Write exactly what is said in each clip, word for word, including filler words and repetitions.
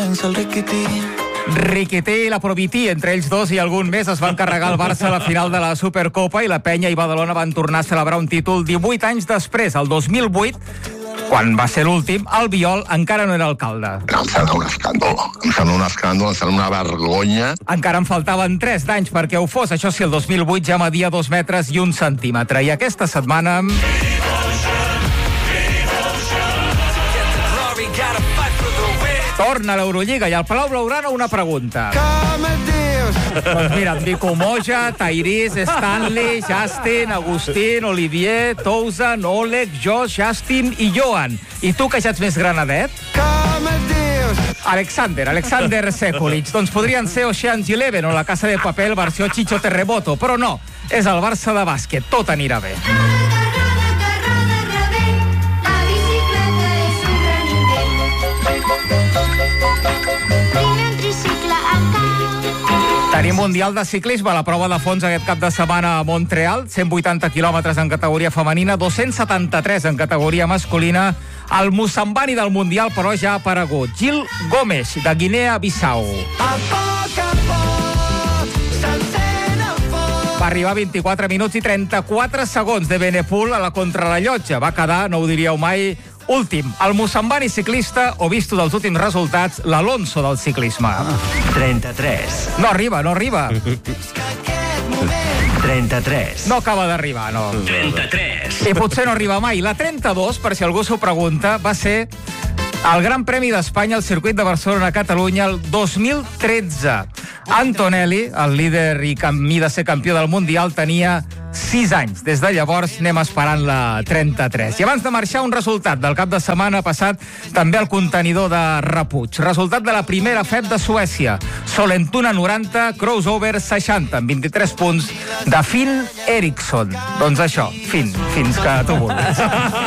Riquité i la Provití, entre ells dos i algun més, es van carregar el Barça a la final de la Supercopa i la Penya i Badalona van tornar a celebrar un títol divuit anys després, el dos mil vuit, quan va ser l'últim, el Biol encara no era alcalde. Em sembla un escàndol, em sembla un escàndol, em sembla una vergonya. Encara en faltaven tres d'anys perquè ho fos, això sí, el dos mil vuit ja media dos metres i un centímetre. I aquesta setmana... torna a l'Eurolliga i al Palau Blaugrana una pregunta. Com et dius? Doncs mira, em dic Moja, Tairis, Stanley, Justin, Agustín, Olivier, Touzan, Oleg, Josh, Justin i Johan. I tu, que ja ets més granadet? Com et dius? Alexander, Alexander Sekulic. Doncs podrien ser Ocean's Eleven o la Casa de Papel versió Chicho Terremoto, però no, és el Barça de bàsquet. Tot anirà bé. Tenim Mundial de Ciclisme, la prova de fons aquest cap de setmana a Montreal, cent vuitanta quilòmetres en categoria femenina, dos-cents setanta-tres en categoria masculina. El Mussambani del Mundial, però, ja ha aparegut. Gil Gomes, de Guinea-Bissau. Va arribar a vint-i-quatre minuts i trenta-quatre segons de Benepul a la contrarrellotge. Va quedar, no ho diríeu mai, últim. El Mussambani ciclista, o visto dels últims resultats, l'Alonso del ciclisme. trenta-tres. No arriba, no arriba. trenta-tres. No acaba d'arribar, no. trenta-tres. I potser no arriba mai. La trenta-dos, per si algú s'ho pregunta, va ser el Gran Premi d'Espanya al circuit de Barcelona-Catalunya el dos mil tretze. Antonelli, el líder i camí de ser campió del Mundial, tenia sis anys. Des de llavors anem esperant la trenta-tres. I abans de marxar, un resultat del cap de setmana passat també al contenidor de repuig. Resultat de la primera F E B de Suècia. Solentuna noranta, crossover seixanta, amb vint-i-tres punts de Finn Eriksson. Doncs això, Finn, fins que tu vulguis.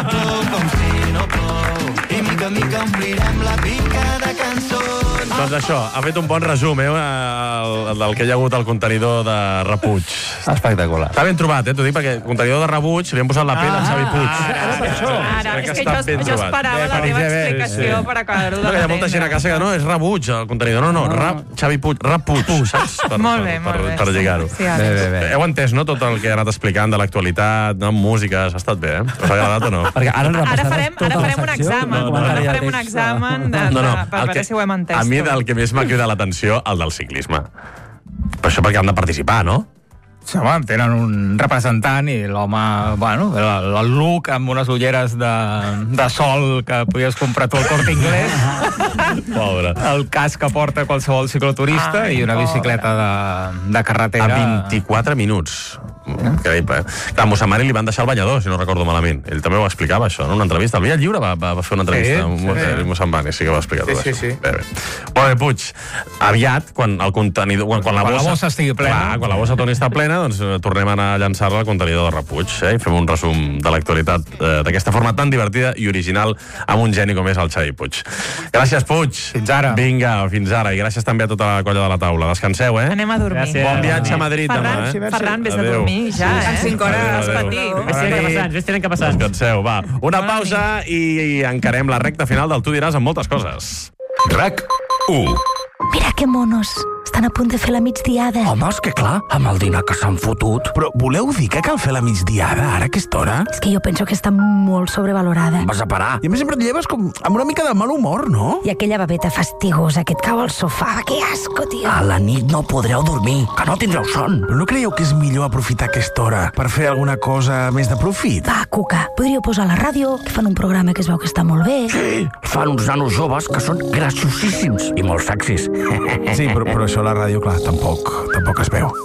I mica en mica omplirem la pica de cançons. Doncs això, ha fet un bon resum, eh, el, del que hi ha hagut al contenidor de repuig. Espectacular. Està ben trobat, eh, t'ho dic, perquè el contenidor de rebuig li hem posat la pell a Xavi Puig. Ara, per això. Ara, és que jo, jo esperava la teva explicació per acabar-ho d'entendre. Hi ha molta gent a casa que no, és rebuig el contenidor. No, no, Rap, Xavi Puig, Repuig, saps? Per, molt bé, per, molt bé. Per, per lligar-ho. Sí, bé, bé, bé. Heu entès, no?, tot el que he anat explicant de l'actualitat, no, amb músiques, ha estat bé, eh? Us ha agradat o no? Perquè ara, ara farem, ara farem un examen. No, no, ara farem un examen de, no, no, per veure que, si ho hem entès. A mi el que més m'ha cridat l'atenció, el del ciclisme. Per això perquè han de participar, no? Sí, home, tenen un representant i l'home, bueno, el, el look amb unes ulleres de, de sol que podies comprar tu al Corte Inglés. Pobre. El casc que porta qualsevol cicloturista i una bicicleta de, de carretera. A vint-i-quatre minuts. Increïble, eh? Clar, a Mussambani li van deixar el banyador, si no recordo malament. Ell també ho explicava, això, en una entrevista. El Via Lliure va, va, va fer una entrevista sí, a sí. Mussambani, sí que va explicar tot sí, això. Sí, sí. Bé, bé. Molt bé, Puig, aviat, quan el contenidor... Quan, quan, la, quan bossa, la bossa estigui plena. Clar, quan la bossa torni a estar plena, doncs tornem a anar a llançar-la al contenidor de repuig, eh? I fem un resum de l'actualitat eh, d'aquesta forma tan divertida i original amb un geni com és el Xavi Puig. Gràcies, Puig. Fins ara. Vinga, fins ara. I gràcies també a tota la colla de la taula. Descanseu, eh? Anem a dormir. Gràcies. Bon viatge a Madrid, Ferran, demà, eh? Ferran, vés a dormir ja, eh? En cinc hores has patit. Ves tenen que passar. Descanseu, va. Una pausa i, i encarem la recta final del Tu diràs amb moltes coses. RAC u. Mira que monos. Estan a punt de fer la migdiada. Home, és que clar, amb el dinar que s'han fotut. Però voleu dir que cal fer la migdiada ara a aquesta hora? És que jo penso que està molt sobrevalorada. Vas a parar. I a més sempre et lleves com amb una mica de mal humor, no? I aquella babeta fastigosa que et cau al sofà. Que asco, tio. A la nit no podreu dormir, que no tindreu son. Però no creieu que és millor aprofitar aquesta hora per fer alguna cosa més de profit? Va, Cuca, podríeu posar a la ràdio, que fan un programa que es veu que està molt bé. Sí, fan uns nanos joves que són graciosíssims i molt sexis. Sí, però, però això a la ràdio, clar, tampoc, tampoc es veu.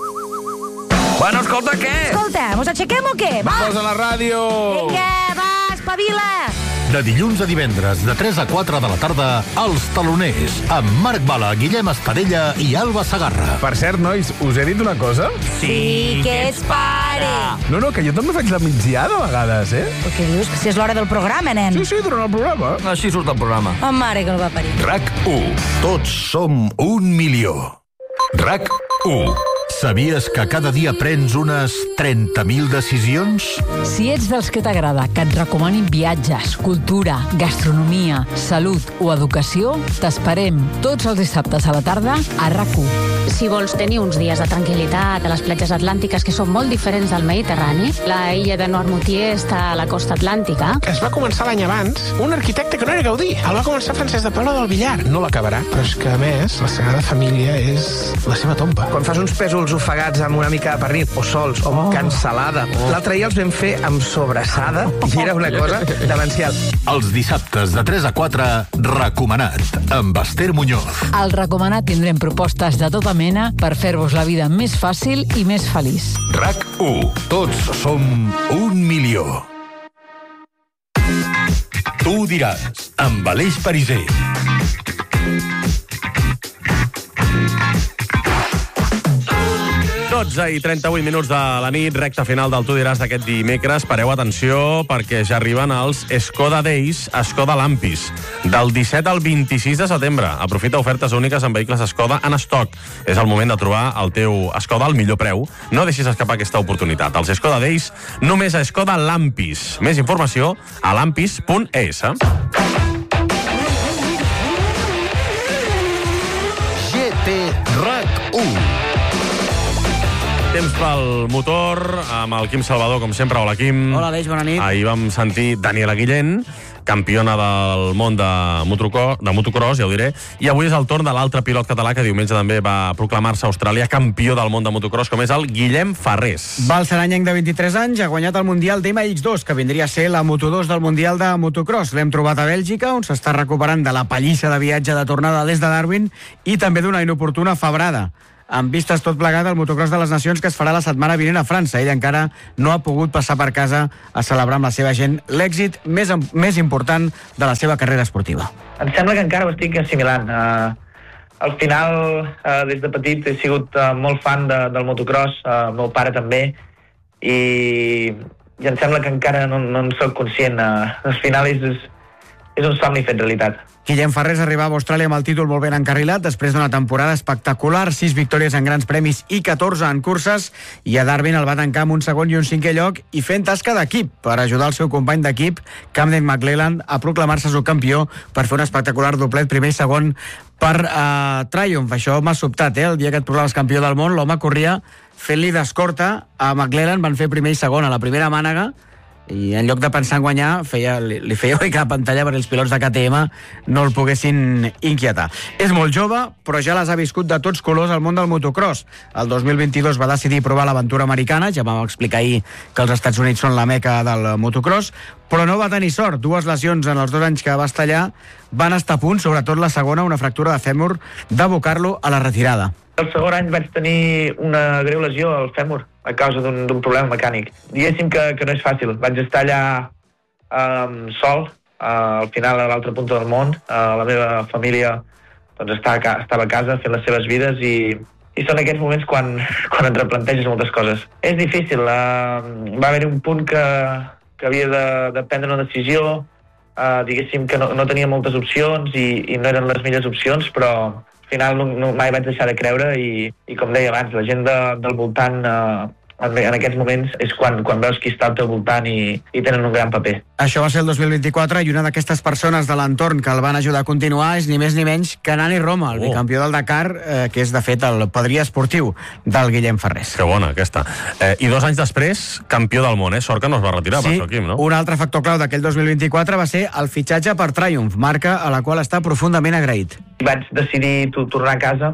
Bueno, escolta, què? Escolta, mos aixequem o què? Va! Posa la ràdio! Vinga, va, espavila! De dilluns a divendres, de tres a quatre de la tarda, Els Taloners, amb Marc Bala, Guillem Estarella i Alba Sagarra. Per cert, nois, us he dit una cosa? Sí, que ets pare! No, no, que jo també faig la migdiada a vegades, eh? Però què dius? Que si és l'hora del programa, nen. Sí, sí, durant el programa. Així surt el programa. Oh, mare que el va parir. RAC u. Tots som un milió. RAC u. Sabies que cada dia prens unes trenta mil decisions? Si ets dels que t'agrada que et recomanin viatges, cultura, gastronomia, salut o educació, t'esperem tots els dissabtes a la tarda a RAC u. Si vols tenir uns dies de tranquil·litat a les platges atlàntiques que són molt diferents del Mediterrani, la illa de Noirmoutier està a la costa atlàntica. Que es va començar l'any abans, un arquitecte que no era Gaudí. El va començar Francesc de Paula del Villar. No l'acabarà, però és que, a més, la Sagrada Família és la seva tomba. Quan fas uns pèsols ofegats amb una mica de pernil, o sols, o oh. cansalada. Oh. L'altre dia els vam fer amb sobrassada i era una cosa demencial. Els dissabtes de tres a quatre, Recomanat, amb Esther Muñoz. Al Recomanat tindrem propostes de tota mena per fer-vos la vida més fàcil i més feliç. RAC u. Tots som un milió. Tu ho diràs, amb Aleix Pariser. dotze i trenta-vuit minuts de la nit, recta final del Tu diràs d'aquest dimecres. Pareu atenció perquè ja arriben els Skoda Days Skoda Lampis. Del disset al vint-i-sis de setembre. Aprofita ofertes úniques en vehicles Skoda en estoc. És el moment de trobar el teu Skoda al millor preu. No deixis escapar aquesta oportunitat. Els Skoda Days només a Skoda Lampis. Més informació a lampis punt es. G T RAC u. Temps pel motor, amb el Quim Salvador, com sempre. Hola, Quim. Hola, Aleix, bona nit. Ahir vam sentir Daniela Guillén, campiona del món de motocross, de motocross, ja ho diré, i avui és el torn de l'altre pilot català que diumenge també va proclamar-se a Austràlia campió del món de motocross, com és el Guillem Farrés. Balsaranyenc de vint-i-tres anys ha guanyat el Mundial d'M X dos, que vindria a ser la Moto dos del Mundial de motocross. L'hem trobat a Bèlgica, on s'està recuperant de la pallissa de viatge de tornada a l'est de Darwin i també d'una inoportuna febrada. Amb vistes tot plegat al motocross de les Nacions que es farà la setmana vinent a França. Ell encara no ha pogut passar per casa a celebrar amb la seva gent l'èxit més, més important de la seva carrera esportiva. Em sembla que encara ho estic assimilant. Uh, al final, uh, des de petit he sigut uh, molt fan de, del motocross, uh, el meu pare també, i, i em sembla que encara no, no en soc conscient. Uh, al final és, és, és un somni fet realitat. Guillem Farrés arribava a Austràlia amb el títol molt ben encarrilat després d'una temporada espectacular, sis victòries en grans premis i catorze en curses, i a Darwin el va tancar amb un segon i un cinquè lloc i fent tasca d'equip per ajudar el seu company d'equip, Camden McLelland, a proclamar-se subcampió per fer un espectacular doblet primer i segon per uh, Triumph. Això m'ha sobtat, eh? El dia que et proclames campió del món, l'home corria fent-li d'escorta a McLelland, van fer primer i segon a la primera mànega, i en lloc de pensar en guanyar, feia, li, li feia ubicar la pantalla perquè els pilots de K T M no el poguessin inquietar. És molt jove, però ja les ha viscut de tots colors al món del motocross. El dos mil vint-i-dos va decidir provar l'aventura americana, ja vam explicar ahir que els Estats Units són la meca del motocross, però no va tenir sort. Dues lesions en els dos anys que va estar allà van estar a punt, sobretot la segona, una fractura de fèmur, d'abocar-lo a la retirada. El segon any vaig tenir una greu lesió al fèmur a causa d'un problema mecànic. Diguéssim que, que no és fàcil. Vaig estar allà um, sol, uh, al final a l'altra punta del món. Uh, la meva família doncs, estava, estava a casa fent les seves vides i, i són aquests moments quan, quan et replanteges moltes coses. És difícil. Uh, va haver-hi un punt que, que havia de, de prendre una decisió. Uh, diguéssim que no, no tenia moltes opcions i, i no eren les millors opcions, però al final no, no, mai vaig deixar de creure i, i com deia abans, la gent de, del voltant eh, en, en aquests moments és quan, quan veus qui està al teu voltant i, i tenen un gran paper. Això va ser el dos mil vint-i-quatre i una d'aquestes persones de l'entorn que el van ajudar a continuar és ni més ni menys que Nani Roma, el oh. bicampió del Dakar, eh, que és de fet el padrí esportiu del Guillem Farrés. Que bona aquesta. Eh, I dos anys després, campió del món, eh? Sort que no es va retirar, sí, per això, Quim, no? Un altre factor clau d'aquell dos mil vint-i-quatre va ser el fitxatge per Triumph, marca a la qual està profundament agraït. Vaig decidir tornar a casa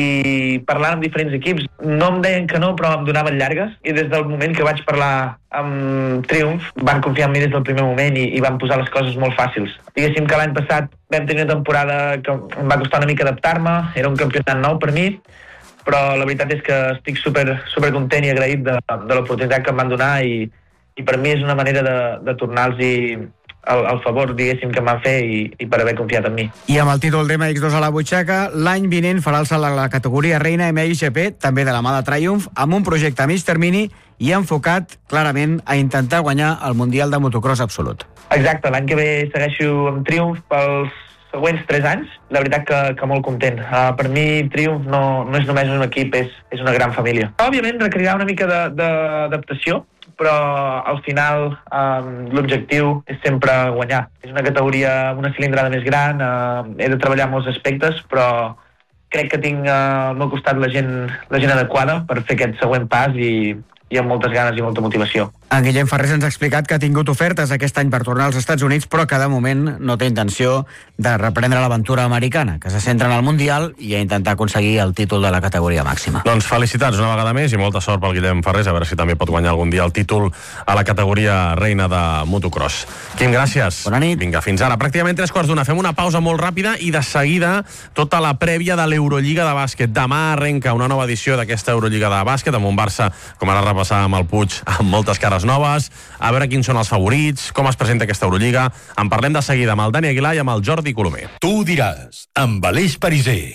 i parlant amb diferents equips. No em deien que no, però em donaven llargues, i des del moment que vaig parlar amb Triumph van confiar en mi des del primer moment i, i van posar les coses molt fàcils. Diguéssim que l'any passat vam tenir una temporada que em va costar una mica adaptar-me, era un campionat nou per mi, però la veritat és que estic super, super content i agraït de, de l'oportunitat que em van donar i, i per mi és una manera de, de tornar-los el, el favor, diguéssim, que em van fer i, i per haver confiat en mi. I amb el títol d'M X dos a la butxaca, l'any vinent farà el salt a la categoria Reina M X G P, també de la mà de Triumph, amb un projecte a mig termini i enfocat clarament a intentar guanyar el Mundial de Motocross absolut. Exacte, l'any que ve segueixo amb Triumph pels següents tres anys, la veritat que, que molt content. Uh, per mi, Triumph no, no és només un equip, és, és una gran família. Òbviament requerirà una mica d'adaptació, però al final um, l'objectiu és sempre guanyar. És una categoria amb una cilindrada més gran, uh, he de treballar molts aspectes, però crec que tinc uh, al meu costat la gent, la gent adequada per fer aquest següent pas i, i amb moltes ganes i molta motivació. En Guillem Ferrés ens ha explicat que ha tingut ofertes aquest any per tornar als Estats Units, però que de moment no té intenció de reprendre l'aventura americana, que se centra en el Mundial i a intentar aconseguir el títol de la categoria màxima. Doncs felicitats una vegada més i molta sort pel Guillem Ferrés, a veure si també pot guanyar algun dia el títol a la categoria reina de motocross. Quim, gràcies. Bona nit. Vinga, fins ara. Pràcticament tres quarts d'una. Fem una pausa molt ràpida i de seguida tota la prèvia de l'Eurolliga de bàsquet. Demà arrenca una nova edició d'aquesta Eurolliga de bàsquet amb un Barça, com ara repassàvem el Puig, amb moltes cares noves, a veure quins són els favorits, com es presenta aquesta Eurolliga. En parlem de seguida amb el Dani Aguilar i amb el Jordi Colomer. Tu ho diràs, amb Aleix Pariser.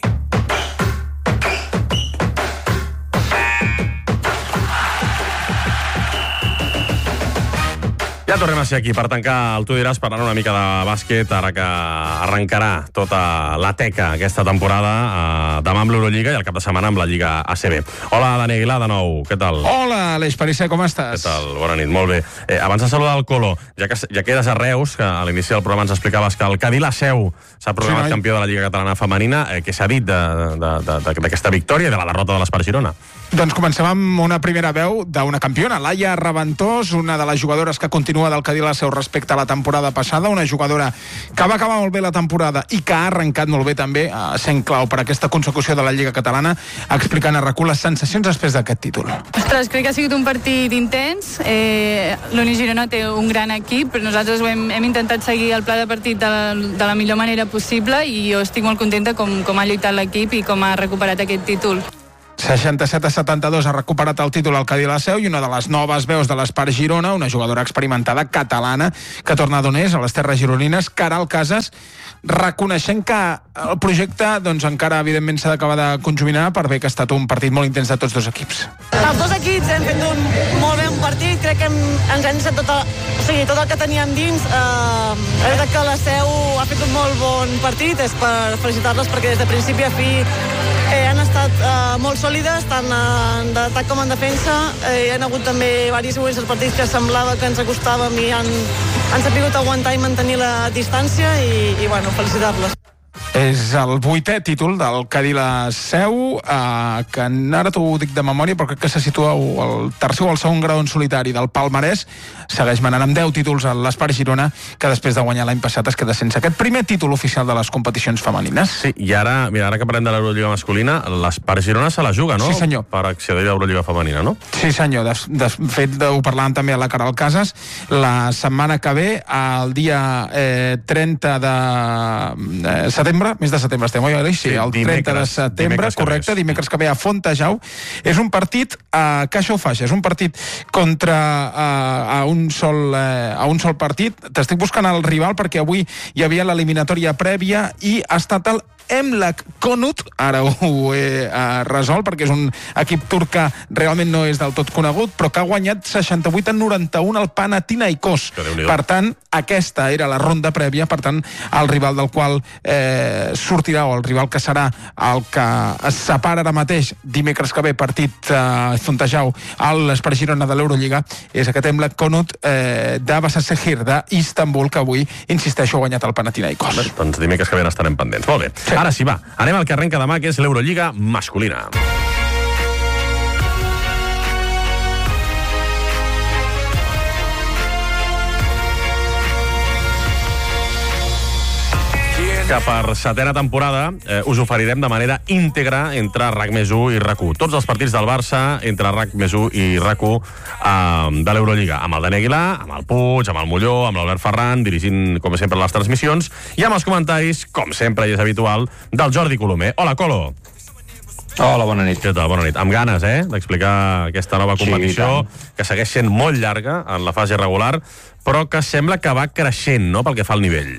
Ja tornem a ser aquí per tancar el Tu diràs, parlant una mica de bàsquet, ara que arrencarà tota la teca aquesta temporada, eh, demà amb l'Eurolliga i el cap de setmana amb la Lliga A C B. Hola, Dani Aguilar, de nou, què tal? Hola, Aleix Pariser, com estàs? Què tal? Bona nit, molt bé. Eh, abans de saludar el Colo, ja que, ja que eres a Reus, que a l'inici del programa ens explicaves que el Cadí La Seu s'ha programat sí, campió de la Lliga Catalana Femenina, eh, què s'ha dit d'aquesta victòria i de la derrota de l'Espart Girona? Doncs comencem amb una primera veu d'una campiona, Laia Raventós, una de les jugadores que continua del Cadí La Seu respecte a la temporada passada, una jugadora que va acabar molt bé la temporada i que ha arrencat molt bé també, eh, sent clau per aquesta consecució de la Lliga Catalana, explicant a R A C U les sensacions després d'aquest títol. Ostres, crec que ha sigut un partit intens. Eh, L'Uni Girona té un gran equip, però nosaltres hem, hem intentat seguir el pla de partit de la, de la millor manera possible i jo estic molt contenta com, com ha lluitat l'equip i com ha recuperat aquest títol. seixanta-set a setanta-dos ha recuperat el títol al Cadí La Seu i una de les noves veus de l'Espart Girona, una jugadora experimentada catalana que torna a Donés, a les terres gironines, Caral Casas, reconeixent que el projecte doncs, encara evidentment s'ha d'acabar de conjuminar per bé que ha estat un partit molt intens de tots dos equips. Els dos equips hem fet un molt bé un partit, crec que hem, ens hem deixat tot, el, o sigui, tot el que teníem dins. Eh, la veritat que la Seu ha fet un molt bon partit, és per felicitar-les perquè des de principi a fi eh, han estat eh, molt sòlides, tant en atac com en defensa. Eh, hi ha hagut també diversos següents dels partits que semblava que ens acostàvem i han, han sapigut aguantar i mantenir la distància i, i bueno, felicitar-les. És el vuitè títol del Cadí La Seu, eh, que ara t'ho dic de memòria, però crec que se situa el tercer o el segon grau en solitari del palmarès. Segueix manant amb deu títols a l'Espart Girona, que després de guanyar l'any passat es queda sense aquest primer títol oficial de les competicions femenines. Sí, i ara, mira, ara que parlem de l'Eurolliga masculina, l'Espart Girona se la juga, no? Sí, senyor. Per accedir a l'Eurolliga femenina, no? Sí, senyor. De, de fet, ho parlàvem també a la Caral Casas. La setmana que ve, el dia eh, trenta de eh, setembre, mes de setembre estem, oi, Aleix? Sí, sí, el trenta de setembre, correcte, dimecres que ve a Fontejau. És un partit a caixa o faixa, és un partit contra a, a, un sol, eh, a un sol partit. T'estic buscant el rival perquè avui hi havia l'eliminatòria prèvia i ha estat el Emlak Konut, ara ho he uh, resolt perquè és un equip turc que realment no és del tot conegut, però que ha guanyat seixanta-vuit a noranta-un al Panathinaikos. Per tant, aquesta era la ronda prèvia, per tant, el rival del qual eh, sortirà, o el rival que serà el que es separa ara mateix dimecres que ve, partit a eh, Fontejau a l'Espart Girona de l'Eurolliga, és aquest Emlak Konut eh, de Basaksehir, d'Istanbul, que avui, insisteixo, ha guanyat el Panathinaikos. Bé, doncs dimecres que ve n'estarem pendents. Molt bé. Sí. Ara sí, va, anem al que arrenca demà, que és l'Eurolliga masculina. Que per setena temporada eh, us oferirem de manera íntegra entre R A C més u i R A C u. Tots els partits del Barça entre R A C més u i R A C u eh, de l'Eurolliga. Amb el Dani Aguilar, amb el Puig, amb el Molló, amb l'Albert Ferran, dirigint, com sempre, les transmissions, i amb els comentaris, com sempre i és habitual, del Jordi Colomer. Hola, Colo. Hola, bona nit. Què tal? Bona nit. Amb ganes, eh?, d'explicar aquesta nova competició, sí, que segueix sent molt llarga en la fase regular, però que sembla que va creixent, no?, pel que fa al nivell.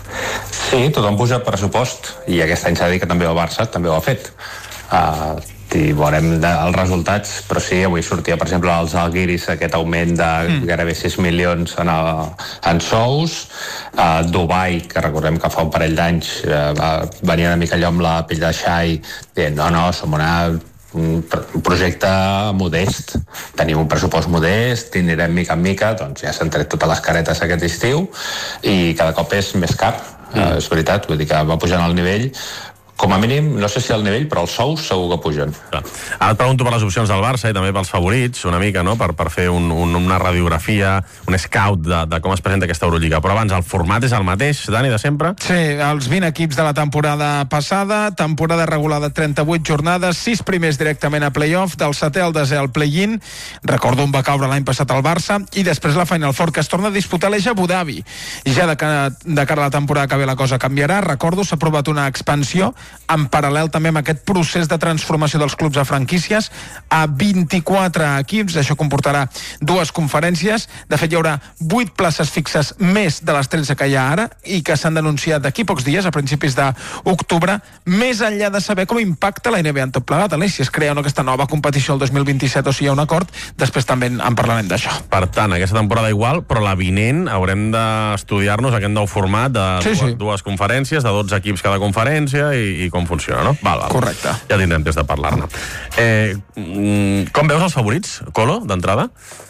Sí, tothom puja pressupost, i aquest any s'ha de dir que també el Barça també ho ha fet. Uh, i veurem de, els resultats, però sí, avui sortia, per exemple, els Alguiris, aquest augment de mm. gairebé sis milions en, el, en sous. Uh, Dubai, que recordem que fa un parell d'anys uh, venia una mica allò amb la pell de xai, dient, no, no, som una, un, un projecte modest, tenim un pressupost modest, tindrem mica en mica, doncs ja s'han tret totes les caretes aquest estiu i cada cop és més car, mm. uh, és veritat, vull dir que va pujant el nivell. Com a mínim, no sé si al nivell, però els sous segur que pugen. Clar. Ara et pregunto per les opcions del Barça i també pels favorits, una mica, no?, per, per fer un, un, una radiografia, un scout de, de com es presenta aquesta Eurolliga. Però abans, el format és el mateix, Dani, de sempre? Sí, els vint equips de la temporada passada, temporada regular de trenta-vuit jornades, sis primers directament a play-off, del setè al desè al play-in. Recordo on va caure l'any passat al Barça, i després la Final Four, que es torna a disputar l'Eix Abu Dhabi. I ja de cara, de cara a la temporada que ve la cosa canviarà. Recordo, s'ha aprovat una expansió en paral·lel també amb aquest procés de transformació dels clubs a franquícies a vint-i-quatre equips. Això comportarà dues conferències. De fet, hi haurà vuit places fixes més de les tretze que hi ha ara i que s'han denunciat d'aquí pocs dies, a principis d'octubre, més enllà de saber com impacta la N B A en tot plegat, Aleix, si es crea aquesta nova competició el dos mil vint-i-set o si hi ha un acord, després també en parlarem d'això. Per tant, aquesta temporada igual, però la vinent haurem d'estudiar-nos aquest nou format de sí, dues, sí. dues conferències, de dotze equips cada conferència i, i com funciona, no? Val, val. Correcte. Ja tindrem temps de parlar-ne. Eh, com veus els favorits, Colo, d'entrada?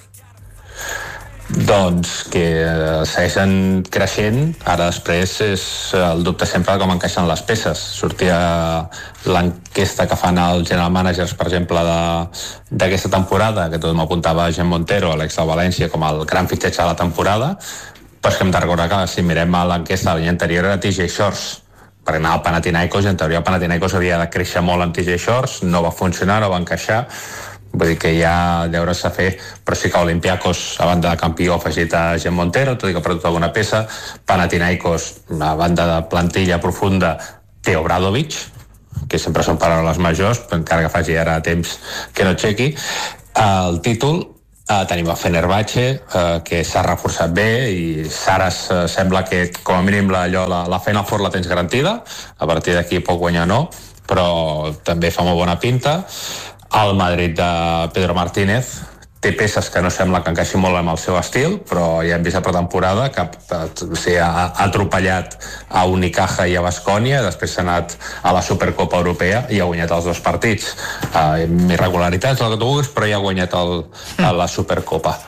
Doncs que segueixen creixent. Ara després és el dubte sempre de com encaixen les peces. Sortia l'enquesta que fan els general managers, per exemple, d'aquesta temporada, que tot m'apuntava Jean Montero, l'ex del València, com el gran fitxatge de la temporada, però és que hem de recordar que si mirem a l'enquesta de l'any anterior era T J Shorts, perquè anava al Panathinaikos i en teoria el Panathinaikos havia de créixer molt amb T J Shorts, no va funcionar, no va encaixar, vull dir que hi ha deures a fer, però sí que Olympiacos, a banda de campió, ha afegit a Jean Montero, tot i que ha perdut alguna peça. Panathinaikos, a banda de plantilla profunda, té Obradovic, que sempre són paraules majors, encara que faci ara temps que no aixequi. El títol, Uh, tenim a Fenerbahce, uh, que s'ha reforçat bé, i Saras uh, sembla que com a mínim la, allò, la, la Final Four la tens garantida, a partir d'aquí pot guanyar no, però també fa molt bona pinta. El Madrid de Pedro Martínez té peces que no sembla que encaixin molt amb el seu estil, però ja hem vist a pretemporada que o sigui, ha, ha atropellat a Unicaja i a Baskonia, després s'ha anat a la Supercopa Europea i ha guanyat els dos partits. Uh, irregularitats, el que tu vulguis, però ja ha guanyat el, a la Supercopa.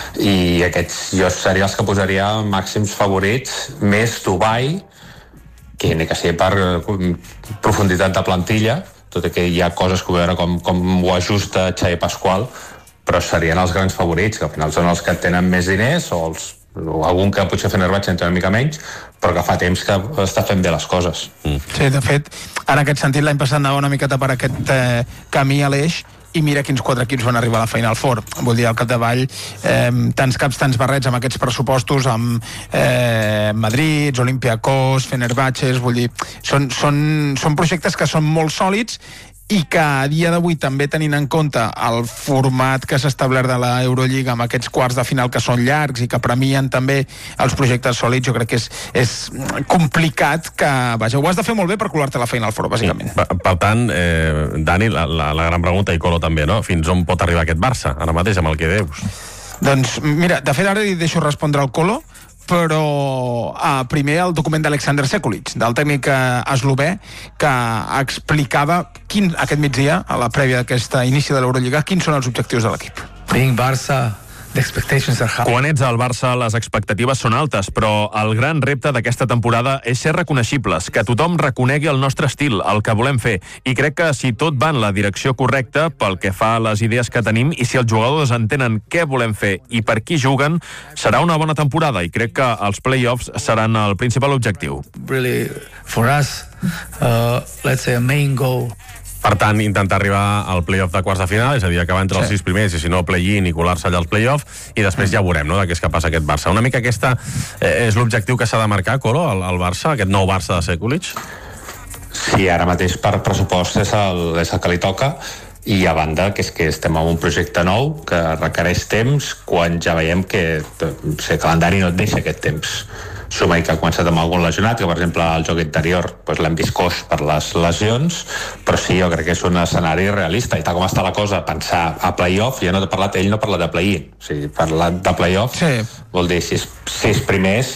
I aquests jo seria els que posaria màxims favorits, més Dubai, que ni que sigui per profunditat de plantilla, tot i que hi ha coses que veure com, com ho ajusta Xavi Pasqual, però serien els grans favorits, que al final són els que tenen més diners, o, els, o algun que potser Fenerbahce en té una mica menys, però que fa temps que està fent bé les coses. Mm. Sí, de fet, en aquest sentit, l'any passat anava una miqueta per aquest eh, camí a l'Eix, i mira quins quatre equips van arribar a la Final Four. Vull dir, al capdavall, eh, tants caps, tants barrets amb aquests pressupostos, amb eh, Madrid, Olympiacos, Fenerbahce, vull dir, són, són, són projectes que són molt sòlids i que a dia d'avui, també tenint en compte el format que s'ha establert de la Eurolliga amb aquests quarts de final que són llargs i que premien també els projectes sòlids, jo crec que és, és complicat que, vaja, ho has de fer molt bé per colar-te a la Final Four, bàsicament. Per, per tant, eh, Dani, la, la, la gran pregunta, i Colo també, no? Fins on pot arribar aquest Barça, ara mateix, amb el que deus? Doncs, mira, de fet, ara li deixo respondre al Colo, però eh, primer el document d'Alexander Sekulic, del tècnic eh, eslovè, que explicava quin, aquest migdia, a la prèvia d'aquest inici de l'Eurolliga, quins són els objectius de l'equip. Being Barça, the expectations are high. Quan ets al Barça, les expectatives són altes, però el gran repte d'aquesta temporada és ser reconeixibles, que tothom reconegui el nostre estil, el que volem fer, i crec que si tot va en la direcció correcta pel que fa a les idees que tenim i si els jugadors entenen què volem fer i per qui juguen, serà una bona temporada, i crec que els play-offs seran el principal objectiu. Really, for us, uh, let's say a main goal. Per tant, intentar arribar al play-off de quarts de final, és a dir, acabar entre els sí. sis primers i si no play-in i colar-se allà als play-off, i després ja veurem, no?, de què és capaç aquest Barça. Una mica aquesta eh, és l'objectiu que s'ha de marcar, Colo, el, el Barça, aquest nou Barça de Sekulic? Sí, ara mateix per pressupost és el, és el que li toca, i a banda que és que estem en un projecte nou que requereix temps quan ja veiem que o sigui, el calendari no et deixa aquest temps. suma que ha començat amb algun lesionat, que per exemple el joc interior doncs, l'hem vist coix per les lesions, però sí, jo crec que és un escenari realista, i tal com està la cosa, pensar a play-off, jo no he parlat, ell no ha parlat de play-in, o sigui, parlat de play-off sí. Vol dir sis, sis primers,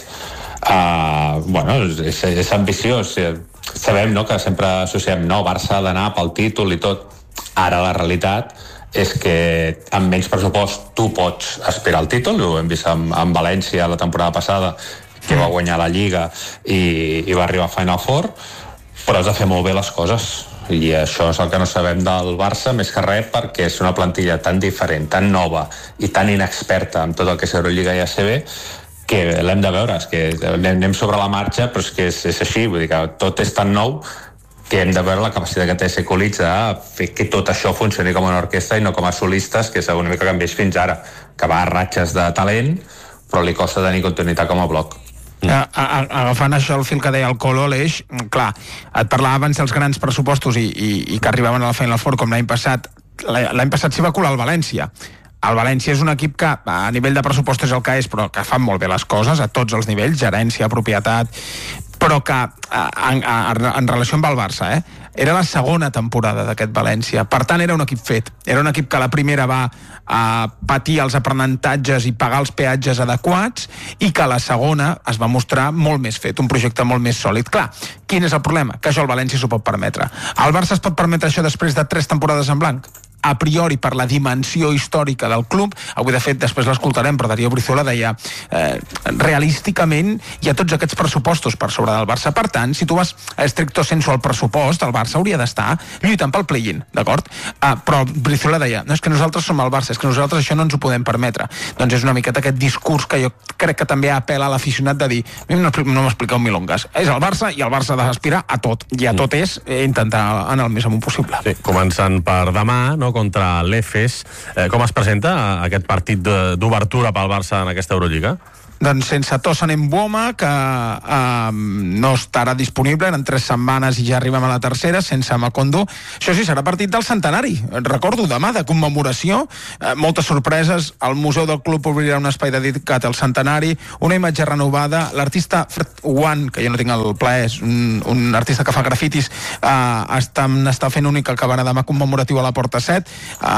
uh, bueno, és, és ambiciós, sabem no, que sempre associem, no, Barça ha d'anar pel títol i tot, ara la realitat és que amb menys pressupost tu pots aspirar al títol, ho hem vist amb, amb València la temporada passada, que va guanyar la Lliga i, i va arribar a Final Four, però has de fer molt bé les coses, i això és el que no sabem del Barça, més que res perquè és una plantilla tan diferent, tan nova i tan inexperta amb tot el que és Eurolliga i A C B, que l'hem de veure, és que anem sobre la marxa, però és que és, és així, vull dir que tot és tan nou que hem de veure la capacitat que té Sekulic de fer que tot això funcioni com una orquestra i no com a solistes, que és una mica que hem vist fins ara, que va a ratxes de talent, però li costa tenir continuïtat com a bloc. Mm. A, a, agafant això el fil que deia el Colo, l'Eix, clar, et parlava abans dels grans pressupostos i, i, i que arribaven a la Final Four com l'any passat. L'any passat s'hi va colar el València. El València és un equip que a nivell de pressupost és el que és, però que fan molt bé les coses a tots els nivells, gerència, propietat, però que en, en, en relació amb el Barça, eh, era la segona temporada d'aquest València. Per tant, era un equip fet. Era un equip que la primera va a patir els aprenentatges i pagar els peatges adequats i que la segona es va mostrar molt més fet, un projecte molt més sòlid. Clar, quin és el problema? Que això el València s'ho pot permetre. El Barça es pot permetre això després de tres temporades en blanc? A priori per la dimensió històrica del club. Avui, de fet, després l'escoltarem, però Darío Brizuela deia eh, realísticament hi ha tots aquests pressupostos per sobre del Barça. Per tant, si tu vas a estricto sensu al pressupost, el Barça hauria d'estar lluitant pel play-in, d'acord? Ah, però Brizuela deia, no, és que nosaltres som el Barça, és que nosaltres això no ens ho podem permetre. Doncs és una miqueta aquest discurs que jo crec que també apel·la a l'aficionat de dir, no, no m'expliqueu milongas, és el Barça i el Barça ha d'aspirar a tot, i a tot és intentar anar el més amunt possible. Sí, començant per demà, no?, contra l'Efes. Eh, com es presenta aquest partit d'obertura pel Barça en aquesta Eurolliga? Doncs sense Tosan Mboma, que eh, no estarà disponible, en tres setmanes i ja arribem a la tercera, sense Macondo. Això sí, serà partit del centenari. Recordo, demà, de commemoració, eh, moltes sorpreses, el Museu del Club obrirà un espai dedicat al centenari, una imatge renovada, l'artista Fred Wan, que jo no tinc el plaer, és un, un artista que fa grafitis, eh, està, està fent únic el que va anar demà commemoratiu a la Porta set,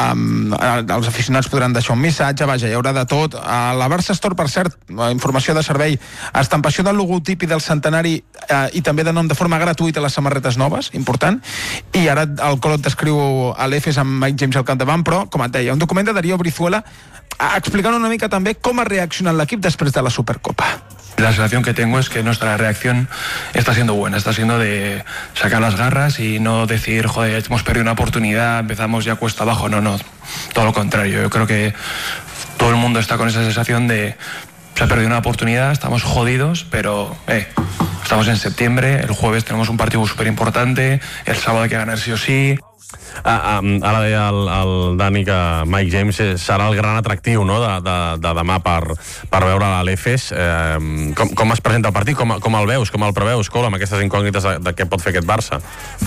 eh, els aficionats podran deixar un missatge, vaja, hi haurà de tot. A la Barça Store, per cert, informació de servei, estampació del logotip i del centenari eh, i també de nom de forma gratuïta les samarretes noves, important, i ara el Colot descriu a l'Efes amb Mike James al capdavant, però, com et deia, un document de Darío Brizuela explicant una mica també com ha reaccionat l'equip després de la Supercopa. La sensación que tengo es que nuestra reacción está siendo buena, está siendo de sacar las garras y no decir, joder, hemos perdido una oportunidad, empezamos ya cuesta abajo, no, no, todo lo contrario. Yo creo que todo el mundo está con esa sensación de se ha perdido una oportunidad, estamos jodidos, pero eh, estamos en septiembre, el jueves tenemos un partido súper importante, el sábado hay que ganar sí o sí. Ah, ah, ara deia el, el Dani que Mike James serà el gran atractiu, no?, de, de, de demà per, per veure l'Efes. Eh, com, com es presenta el partit? Com, com el veus? Com el preveus, Col, amb aquestes incògnites de, de què pot fer aquest Barça?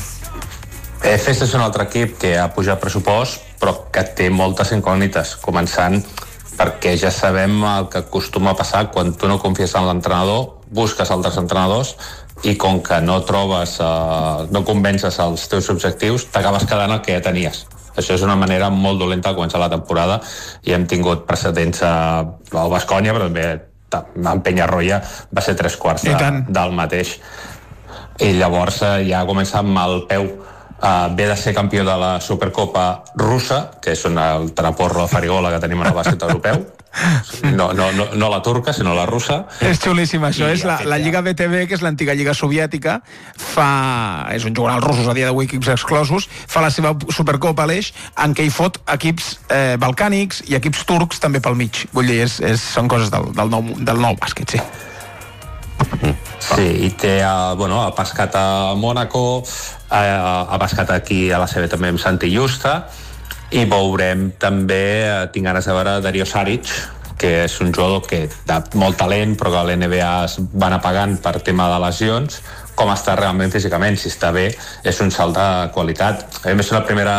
Efes és un altre equip que ha pujat pressupost, però que té moltes incògnites, començant perquè ja sabem el que acostuma a passar quan tu no confies en l'entrenador, busques altres entrenadors i com que no trobes, eh, no convences els teus objectius, t'acabes quedant el que ja tenies. Això és una manera molt dolenta de començar la temporada i hem tingut precedents al Baskonia, però també en Penyarroia va ser tres quarts de, del mateix. I llavors eh, ja comença amb el peu. Uh, ve de ser campió de la Supercopa russa, que és una, el traporro de farigola que tenim en el bàsquet europeu. No, no, no, no la turca, sinó la russa. És xulíssim, això. I és la, la Lliga B T V, que és l'antiga Lliga Soviètica, fa... és un jugador russos a dia d'avui, equips exclosos, fa la seva Supercopa a l'Eix, en què hi fot equips eh, balcànics i equips turcs també pel mig. Vull dir, és, és, són coses del, del, nou, del nou bàsquet, sí. Sí, i té, uh, bueno, ha pescat a Mònaco, uh, ha pescat aquí a la C B també amb Santi Justa, i veurem també, uh, tinc ganes de veure Dario Saric, que és un jugador que de molt talent, però que a l'N B A es van apagant per tema de lesions, com està realment físicament, si està bé, és un salt de qualitat. A més, és una primera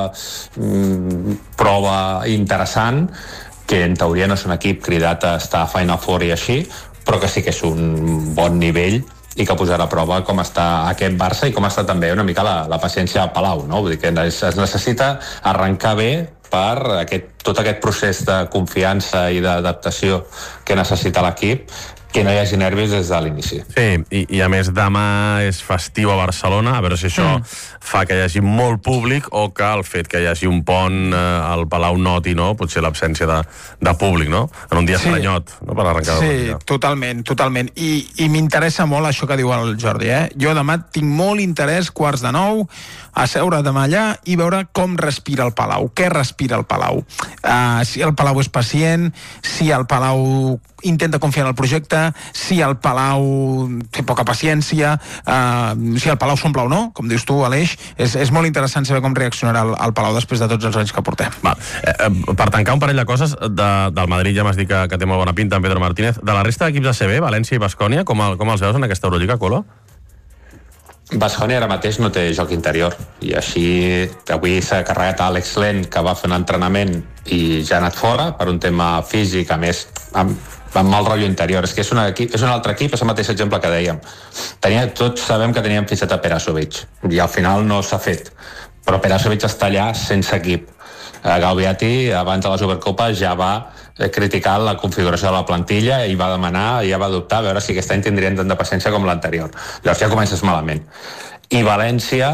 mm, prova interessant, que en teoria no és un equip cridat a estar a Final Four i així, però que sí que és un bon nivell i que posarà a prova com està aquest Barça i com està també una mica la, la paciència a Palau, no? Vull dir que es, es necessita arrencar bé per aquest, tot aquest procés de confiança i d'adaptació que necessita l'equip, que no hi hagi nervis des de l'inici. Sí, i, i a més demà és festiu a Barcelona, a veure si això mm. fa que hi hagi molt públic o que el fet que hi hagi un pont eh, al Palau noti, no? Potser l'absència de, de públic, no? En un dia sí. estranyot, no? Per arrencar sí, el dia. totalment, totalment. I, i m'interessa molt això que diu el Jordi, eh? Jo demà tinc molt interès, quarts de nou, a seure demà allà i veure com respira el Palau, què respira el Palau. Uh, si el Palau és pacient, si el Palau intenta confiar en el projecte, si el Palau té poca paciència, uh, si el Palau s'omple o no, com dius tu, Aleix, és, és molt interessant saber com reaccionarà el, el Palau després de tots els anys que portem. Va, eh, eh, per tancar un parell de coses, de, del Madrid ja m'has dit que, que té molt bona pinta en Pedro Martínez. De la resta d'equips de C B, València i Baskonia, com, el, com els veus en aquesta Eurolliga, Colo? Baskonia ara mateix no té joc interior i així avui s'ha carregat Àlex Len, que va fer un entrenament i ja ha anat fora per un tema físic, a més amb, amb mal rotllo interior. És que és, una equip, és un altre equip, és el mateix exemple que dèiem. Tenia, tots sabem que teníem fitxat a Perasovic i al final no s'ha fet, però Perasovic està allà sense equip. Galbiati abans de la Supercopa ja va criticar la configuració de la plantilla i va demanar, i ja va dubtar a veure si aquest any tindrien tanta paciència com l'anterior. Llavors ja comences malament. I València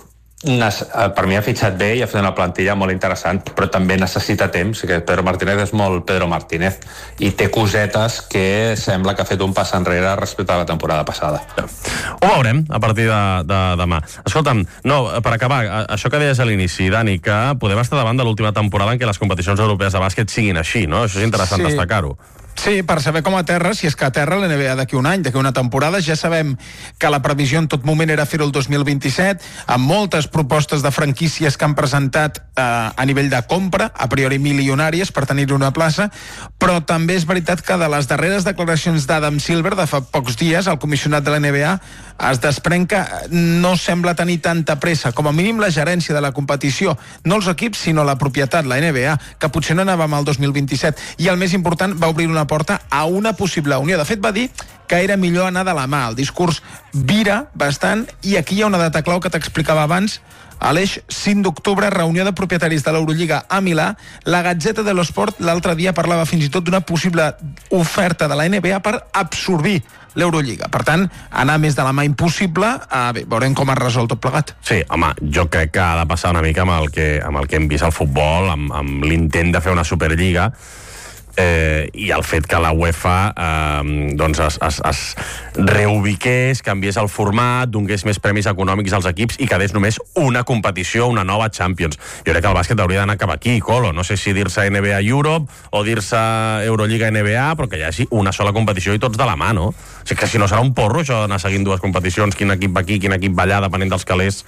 per mi ha fitxat bé i ha fet una plantilla molt interessant, però també necessita temps, que Pedro Martínez és molt Pedro Martínez i té cosetes que sembla que ha fet un pas enrere respecte a la temporada passada. Ho veurem a partir de, de demà. Escolta'm, no, per acabar, això que deies a l'inici, Dani, que podem estar davant de l'última temporada en què les competicions europees de bàsquet siguin així, no? Això és interessant sí. destacar-ho. Sí, per saber com aterra, si és que aterra l'N B A d'aquí un any, d'aquí una temporada. Ja sabem que la previsió en tot moment era fer-ho el dos mil vint-i-set, amb moltes propostes de franquícies que han presentat eh, a nivell de compra, a priori milionàries, per tenir una plaça, però també és veritat que de les darreres declaracions d'Adam Silver de fa pocs dies, el comissionat de l'N B A, es desprèn que no sembla tenir tanta pressa, com a mínim la gerència de la competició, no els equips, sinó la propietat, la N B A, que potser no anava amb el dos mil vint-i-set, i el més important, va obrir una porta a una possible unió. De fet, va dir que era millor anar de la mà. El discurs vira bastant, i aquí hi ha una data clau que t'explicava abans, Aleix, cinc d'octubre, reunió de propietaris de l'Eurolliga a Milà. La Gazzetta dello Sport l'altre dia parlava fins i tot d'una possible oferta de la N B A per absorbir l'Eurolliga. Per tant, anar més de la mà impossible. A bé, veurem com es resol tot plegat. Sí, home, jo crec que ha de passar una mica amb el que, amb el que hem vist al futbol, amb, amb l'intent de fer una Superliga, Eh, i el fet que la UEFA eh, doncs es, es, es reubiqués, canviés el format, donés més premis econòmics als equips i quedés només una competició, una nova Champions. Jo crec que el bàsquet hauria d'anar cap aquí, Colo. No sé si dir-se N B A Europe o dir-se Euroliga N B A, però que hi hagi una sola competició i tots de la mà, no? O sigui que si no serà un porro això d'anar seguint dues competicions, quin equip va aquí, quin equip va allà, depenent dels calés.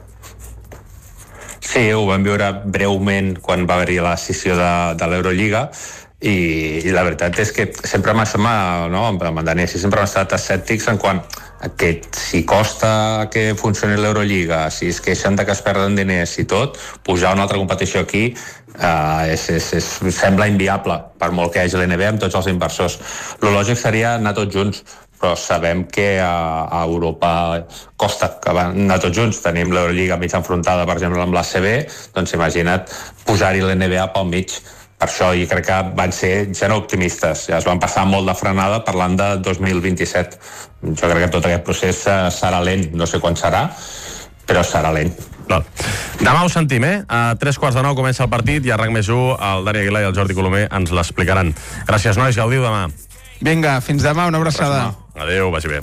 Sí, ho vam viure breument quan va haver-hi la sessió de, de l'Eurolliga, i, i la veritat és que sempre amb això, no, amb el Dani, sempre hem estat escèptics en quant a que si costa que funcioni l'Eurolliga, si es queixen de que es perden diners i tot, pujar una altra competició aquí eh, és, és, és, sembla inviable, per molt que hi hagi l'N B A amb tots els inversors. Lo lògic seria anar tots junts, però sabem que a, a Europa costa que van anar tots junts. Tenim l'Eurolliga mig enfrontada, per exemple, amb l'A C B, doncs imagina't posar-hi l'N B A pel mig. Per això jo crec que van ser ja no optimistes, ja es van passar molt de frenada parlant de dos mil vint-i-set. Jo crec que tot aquest procés serà lent, no sé quan serà, però serà lent. No. Demà ho sentim, eh? A tres quarts de nou comença el partit i a RAC més u el Dani Aguilar i el Jordi Colomer ens l'explicaran. Gràcies, nois, gaudiu demà. Vinga, fins demà, una abraçada. Adéu, vagi bé.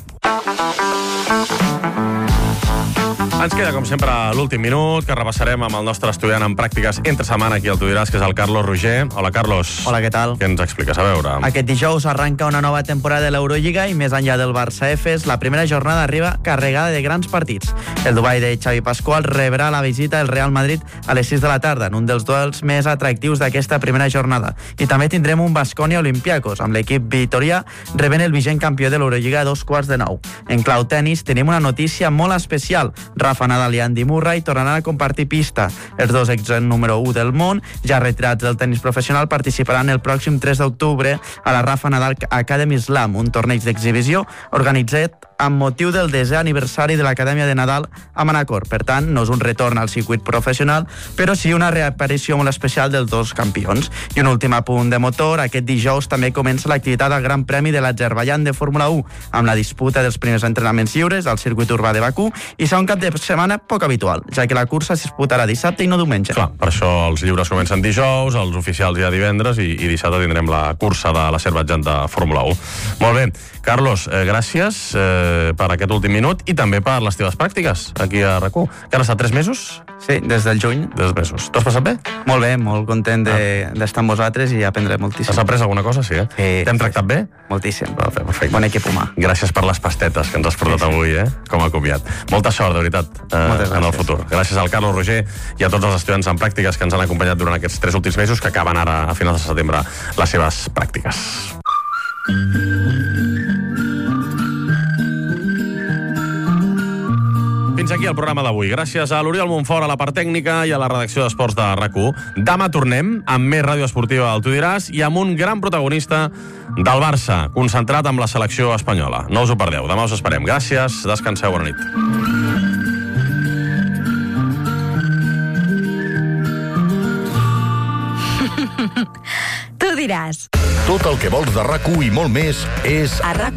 Ens queda, com sempre, l'últim minut, que repassarem amb el nostre estudiant en pràctiques entre setmana aquí al Tu diràs, que és el Carlos Roger. Hola, Carlos. Hola, què tal? Què ens expliques? A veure. Aquest dijous arranca una nova temporada de l'Eurolliga i més enllà del Barça-Efes, la primera jornada arriba carregada de grans partits. El Dubai de Xavi Pascual rebrà la visita del Real Madrid a les sis de la tarda, en un dels duels més atractius d'aquesta primera jornada. I també tindrem un Baskonia Olympiacos, amb l'equip vitorià rebent el vigent campió de l'Eurolliga a dos quarts de nou. En clau tenis tenim una notícia molt especial. Rafa Nadal i Andy Murray tornaran a compartir pista. Els dos ex número u del món, ja retirats del tennis professional, participaran el pròxim tres d'octubre a la Rafa Nadal Academy Slam, un torneig d'exhibició organitzat amb motiu del desè aniversari de l'Acadèmia de Nadal a Manacor. Per tant, no és un retorn al circuit professional, però sí una reaparició molt especial dels dos campions. I un últim apunt de motor, aquest dijous també comença l'activitat del Gran Premi de l'Azerbaidjan de Fórmula u, amb la disputa dels primers entrenaments lliures al circuit urbà de Bakú, i serà un cap de setmana poc habitual, ja que la cursa es disputarà dissabte i no diumenge. Clar, per això els lliures comencen dijous, els oficials ja divendres, i, i dissabte tindrem la cursa de l'Azerbaidjan de Fórmula u. Molt bé. Carlos, eh, gràcies eh, per aquest últim minut i també per les teves pràctiques aquí a RAC1. Que han estat tres mesos? Sí, des del juny. Des mesos. T'ho has passat bé? Molt bé, molt content d'estar de, ah. amb vosaltres i aprendre moltíssim. Has après alguna cosa, sí, eh? Sí. T'hem tractat bé? Moltíssim. Perfecte, perfecte. Bon equip humà. Gràcies per les pastetes que ens has portat sí, sí. avui, eh? Com a comiat. Molta sort, de veritat, eh, en el futur. Gràcies al Carlos Roger i a tots els estudiants en pràctiques que ens han acompanyat durant aquests tres últims mesos, que acaben ara, a finals de setembre, les seves pràctiques. Fins aquí el programa d'avui. Gràcies a l'Oriol Montfort a la part tècnica i a la redacció d'Esports de RAC1. Demà tornem amb més ràdio esportiva del Tu diràs i amb un gran protagonista del Barça, concentrat amb la selecció espanyola. No us ho perdeu. Demà us esperem. Gràcies. Descanseu. Bona nit. Tu diràs. Tot el que vols de RAC1 i molt més és a RAC